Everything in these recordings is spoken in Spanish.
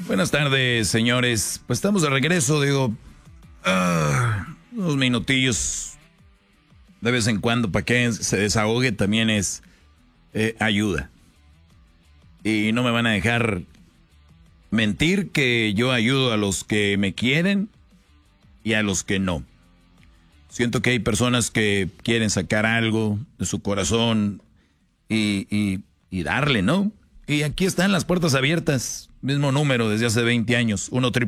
Buenas tardes, señores. Pues estamos de regreso, digo, unos minutillos de vez en cuando para que se desahogue también es ayuda. Y no me van a dejar mentir que yo ayudo a los que me quieren y a los que no. Siento que hay personas que quieren sacar algo de su corazón y darle, ¿no? Y aquí están las puertas abiertas. Mismo número desde hace 20 años.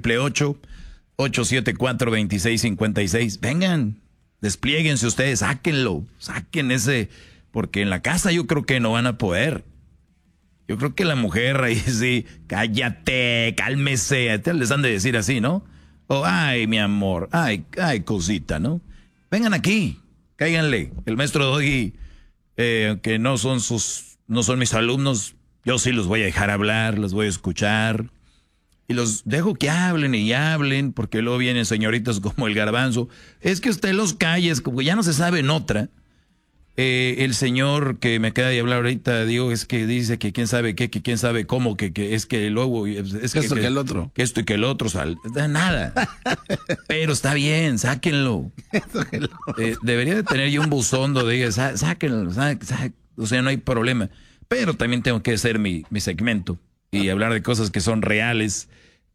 1-888-874-2656. Vengan, desplieguense ustedes, sáquenlo. Saquen ese, porque en la casa yo creo que no van a poder. Yo creo que la mujer ahí sí, cállate, cálmese. Les han de decir así, ¿no? O, ay, mi amor, ay, cosita, ¿no? Vengan aquí, cáiganle. El maestro Doggy, que no son mis alumnos, yo sí los voy a dejar hablar, los voy a escuchar. Y los dejo que hablen y hablen, porque luego vienen señoritas como el Garbanzo. Es que usted los calles, como ya no se sabe en otra. El señor que me acaba de hablar ahorita, digo, es que dice que quién sabe qué, que quién sabe cómo, que es que luego... Es que esto que el otro. Que esto y que el otro, nada. Pero está bien, sáquenlo. Debería de tener yo un buzón donde diga, sáquenlo, o sea, no hay problema. Pero también tengo que hacer mi segmento y hablar de cosas que son reales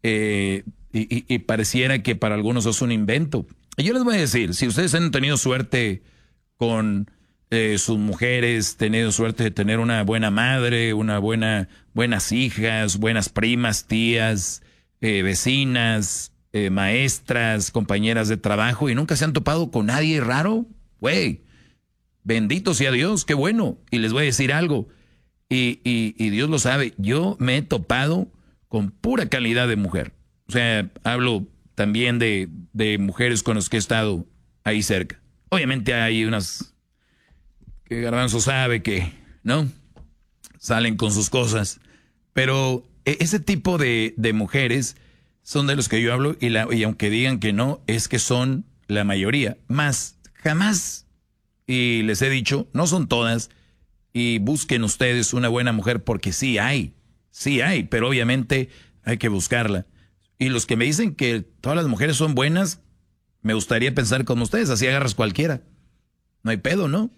y pareciera que para algunos es un invento. Y yo les voy a decir, si ustedes han tenido suerte con sus mujeres, tenido suerte de tener una buena madre, buenas hijas, buenas primas, tías, vecinas, maestras, compañeras de trabajo y nunca se han topado con nadie raro, güey, bendito sea Dios, qué bueno. Y les voy a decir algo. Y Dios lo sabe, yo me he topado con pura calidad de mujer. O sea, hablo también de mujeres con las que he estado ahí cerca. Obviamente hay unas que Garbanzo sabe que, ¿no? Salen con sus cosas. Pero ese tipo de mujeres son de los que yo hablo y aunque digan que no, es que son la mayoría. Más, jamás, y les he dicho, no son todas. Y busquen ustedes una buena mujer porque sí hay, pero obviamente hay que buscarla. Y los que me dicen que todas las mujeres son buenas, me gustaría pensar como ustedes, así agarras cualquiera. No hay pedo, ¿no?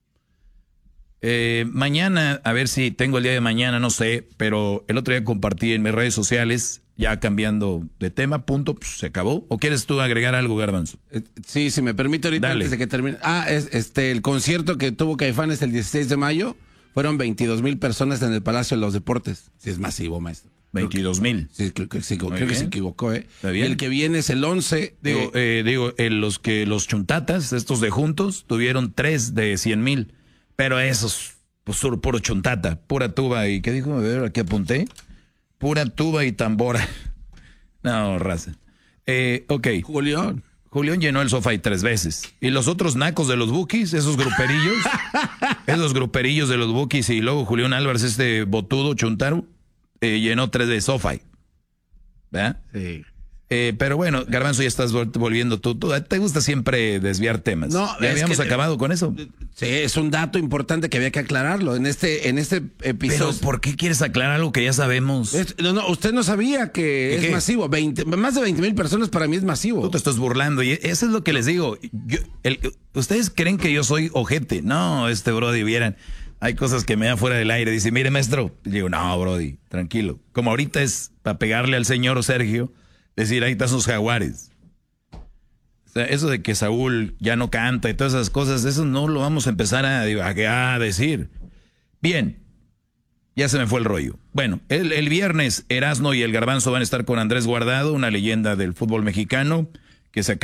Mañana, a ver si tengo el día de mañana, no sé, pero el otro día compartí en mis redes sociales, ya cambiando de tema, punto, pues, se acabó. ¿O quieres tú agregar algo, Garbanzo? Sí, si me permite ahorita, dale. Antes de que termine. El concierto que tuvo Caifanes el 16 de mayo, fueron 22,000 personas en el Palacio de los Deportes. Sí, es masivo, maestro. 22,000. Sí, creo que se equivocó, Está bien. Y el que viene es el 11. Los chuntatas, estos de juntos, tuvieron 3 de 100,000. Pero esos, pues puro chuntata, pura tuba y, ¿qué dijo? A ver, aquí apunté. Pura tuba y tambora. No, raza. Ok. Julián llenó el sofá 3 veces. Y los otros nacos de los Bukis, esos gruperillos de los Bukis, y luego Julián Álvarez, este botudo chuntaro, llenó 3 de sofá. ¿Verdad? Sí. Pero bueno, Garbanzo, ya estás volviendo tú. Te gusta siempre desviar temas. No, ya habíamos acabado con eso. Sí, es un dato importante que había que aclararlo en este episodio. Pero ¿por qué quieres aclarar algo que ya sabemos? Usted no sabía que es masivo. Más de 20,000 personas para mí es masivo. Tú te estás burlando y eso es lo que les digo. Ustedes creen que yo soy ojete. No, brody, vieran. Hay cosas que me da fuera del aire. Dice, mire, maestro. Y digo, no, brody, tranquilo. Como ahorita es para pegarle al señor Sergio, decir, ahí están sus jaguares. O sea, eso de que Saúl ya no canta y todas esas cosas, eso no lo vamos a empezar a decir. Bien, ya se me fue el rollo. Bueno, el viernes Erasmo y el Garbanzo van a estar con Andrés Guardado, una leyenda del fútbol mexicano, que se